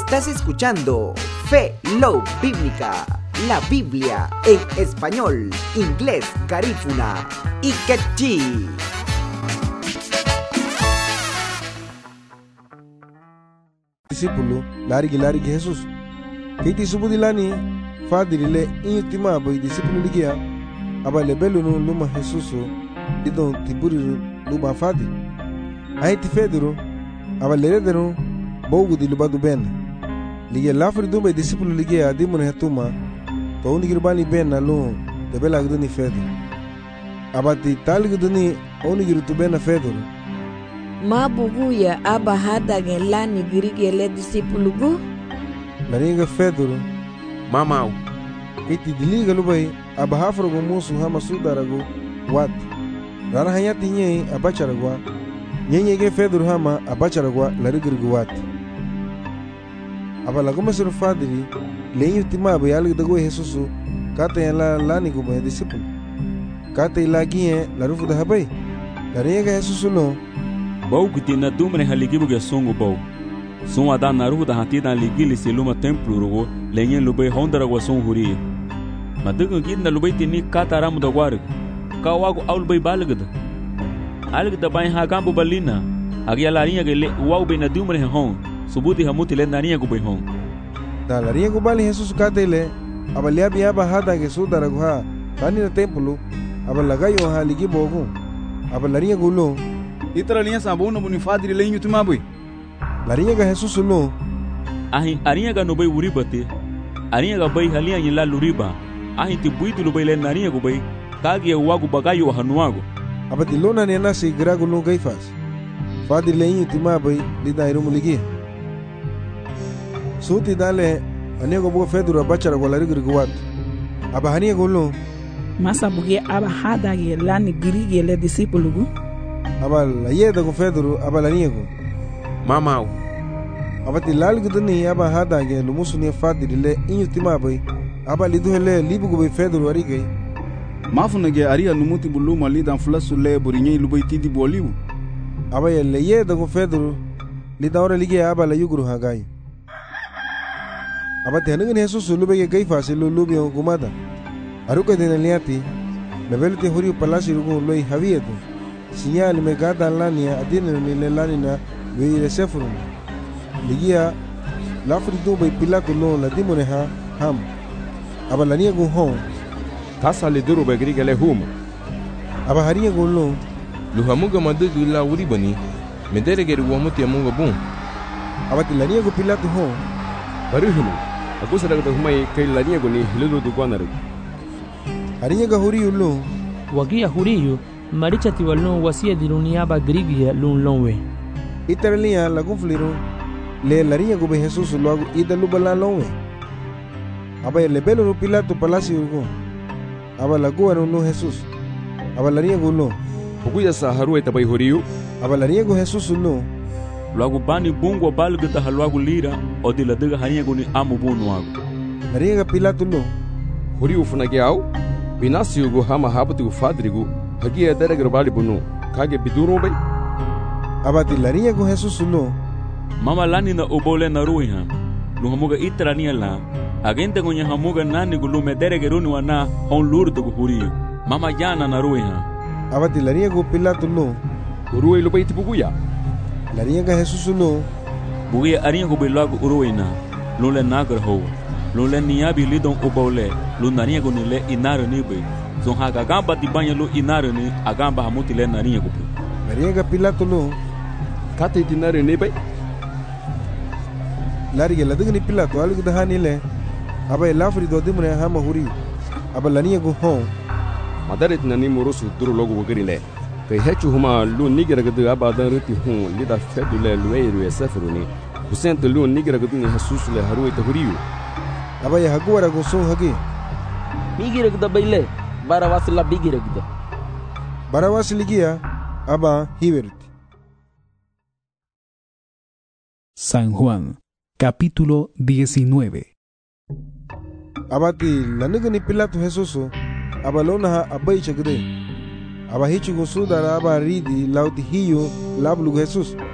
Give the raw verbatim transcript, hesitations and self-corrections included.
Estás escuchando Fe Love Bíblica, la Biblia en español, inglés, garífuna y quechí. Discípulo, largue largue Jesús. Kiti subudilani, fadirile intima boy discípulo ligia, abale belu no luma Jesús, idon tiburiru luma fadi. Ahiti federo, abale redero, bogu di lubadu ben. Ligia lafri dumbe discípulo ligia dimune hatuma, to unigirbani ben na lo, de bela gduni federo. Abati tal gduni onigiru tu ben na federo. Mabuguya abahada gelani girigele disipulugu Laringa fedoro mamau iti diliga lubai abahafrogo musu hama sudarago wat rara hayati nye abacharagwa nyenye ge fedoro hama abacharagwa larigirgo wat abalagoma sur fadiri lenyu timabe yalig dago Jesusu kata yala lani go be disciple kata ilagie larufu da habai laringa Jesusu no bau kuti na dumre haligibu ge songo bau son ada naru da hati da ligili seluma templo rogo lenyen lubai hondara go son huri madugo gidna lubai tini kataram da gwar kawago aul bai balgda algda bai ha gambo balina agya larinha ge wau be na dumre hon subuti hamuti le narinha go bai hon da larinha go bali Jesus katele abalia bia bahada ge sudara go ha tani na templo abalagayo ha ligibo go abalarinha go lo Itra linha sabuna buni fadri lenho tumabui. Larinha ga Jesus no. Ahin arinha ga no bai uri bate. Arinha ga bai halia yila luriba. Ahin ti buitu lo bai le narinha go bai. Kagi wagu bagayo hanuago. Abati lona ne na se grago no gaifas. Fadri lenho tumabai lida irumu ligi. Suti dale anego bo fedura bachara go larigir go wat. Abahania go lo. Masa bugi abahada ge lani girige le disipulugu. Abal la yeda go fedoro abal aniego mamau abati lal gudni aba hada ge lumusu ne fadiri le intima bay abal lidu hele libu go fedoro arige mafuna ge aria numuti buluma lidan flasu le burinye lubai tidi boliu abay le yeda go fedoro lidawra lige abal yuguru hagai abati hanin Jesus lube ge gaifa se lulubi gumada aruka de liati levelte hori palasi rugo loi havieto Sinyali megada lania adina ni lanina we resefuru ligia lafri do bay pilato no la dimone ha ham abalania go hon tasa le duro be grigale hum aba haria go lo luhamuga madugu la uri bani medere geru wamuti amunga bun abati lania go pilato hon baruhulu agusara go humai kai lania go ni hilu du gwanar haria ga huri ulo wagia huriyo maricha tiwalno wasia dirunia ba grigia lun lonwe iterlia la confliro le larinha go be Jesus logo ida lubala lonwe aba le belo no pilato palacio go aba la go no Jesus aba larinha go no buguya sa harueta bai horiu aba larinha go Jesus no logo bani bungo balga da halwago lira odila daga harinha go ni amu bunu ago larinha pilato no horiu funagiau binasio go hama habatu fadrigo Hagia dere gerbali bunu kage biduro bai abati larinha go Jesus no mama lani na obole na ruiha luhamuga itrania la agente gonya hamuga nani gulume dere geruni wana hon lurdo go huri mama jana na ruiha abati larinha go pilato no ruoi lo bai tibuguya larinha go Jesus no bugia arinha go belago uruina lule nagar ho lule niabi lidon obole lunarinha go nile inaro ni bai Zon haga gamba di banha lo inaro ni agamba hamuti le narinha gupu. Narinha pilato lo kata itinaro ni bai. Lari la dugni pilato alu da hani le. Aba lafri do dimre hama huri. Aba lania go hon. Madare tinani morosu duro logo wogari le. Kai hechu huma lu nigira gadu aba dan ruti hon lida fedu le lueiru e sefru ni. Kusente lu nigira gadu ni Jesus le haru ita huriu. Aba ya hagora go son hagi. Migira gada baile. Barawas la bigiragda. Barawas ligia aba hiverti. San Juan, capítulo diecinueve. Abati la nigani pilato Jesus abalona ha abai chagde. Aba hichu go sudara aba ridi lauti hiyo lablu Jesus.